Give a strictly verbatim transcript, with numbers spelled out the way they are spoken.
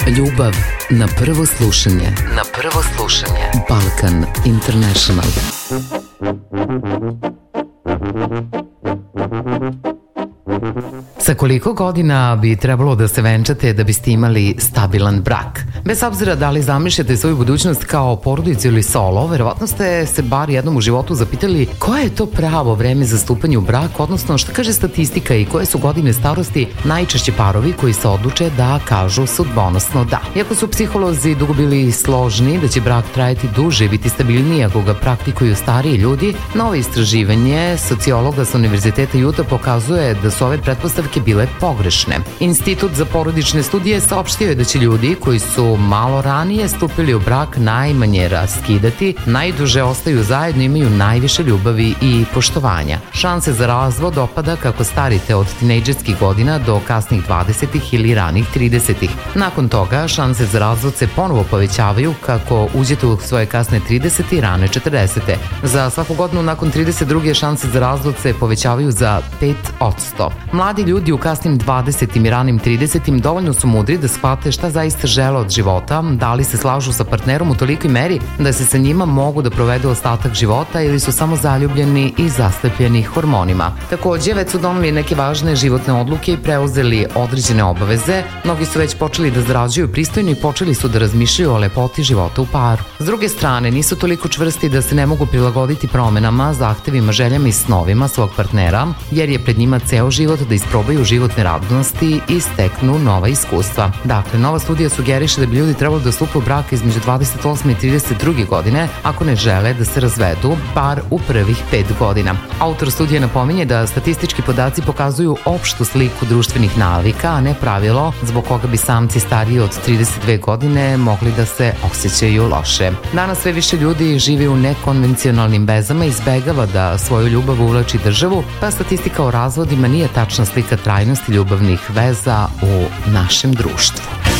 Ljubav na prvo slušanje. Na prvo slušanje. Balkan International. Sa koliko godina bi trebalo da se venčate da biste imali stabilan brak? Bez obzira da li zamišljate svoju budućnost kao porodicu ili solo, verovatno ste se bar jednom u životu zapitali koje je to pravo vreme za stupanje u brak, odnosno šta kaže statistika i koje su godine starosti najčešće parovi koji se odluče da kažu sudbonosno da. Iako su psiholozi dugo bili složni da će brak trajati duže i biti stabilniji ako ga praktikuju stariji ljudi, novo istraživanje sociologa sa Univerziteta Utah pokazuje da su ove pretpostavke bile pogrešne. Institut za porodične studije saopštio je da će ljudi koji su malo ranije stupili u brak najmanje raskidati, najduže ostaju zajedno i imaju najviše ljubavi i poštovanja. Šanse za razvod opada kako starite od tinejdžerskih godina do kasnih dvadesetih ili ranih tridesetih. Nakon toga šanse za razvod se ponovo povećavaju kako uđete u svoje kasne tridesete i rane četrdesete. Za svaku godinu nakon trideset druge šanse za razvod se povećavaju za pet posto. Mladi ljudi u kasnim dvadesetim i ranim tridesetim dovoljno su mudri da shvate šta zaista žele od života, da li se slažu sa partnerom u tolikoj meri da se sa njima mogu da provedu ostatak života ili su samo zaljubljeni i zaslepljeni hormonima. Takođe, već su doneli neke važne životne odluke i preuzeli određene obaveze. Mnogi su već počeli da zarađuju pristojno i počeli su da razmišljaju o lepoti života u paru. S druge strane, nisu toliko čvrsti da se ne mogu prilagoditi promenama, zahtevima, željama i snovima svog partnera, jer je pred njima ceo život da isprobaju životne radnosti i steknu nova iskustva. Dakle, nova studija sugeriše da bi ljudi trebalo da stupe u brak između dvadeset osme i trideset druge godine ako ne žele da se razvedu, bar u prvih pet godina. Autor studije napominje da statistički podaci pokazuju opštu sliku društvenih navika, a ne pravilo zbog koga bi samci stariji od trideset dve godine mogli da se osjećaju loše. Danas sve više ljudi živi u nekonvencionalnim vezama i izbegava da svoju ljubav uvlači državu, pa statistika o razvodima nije tačna slika trajnosti ljubavnih veza u našem društvu.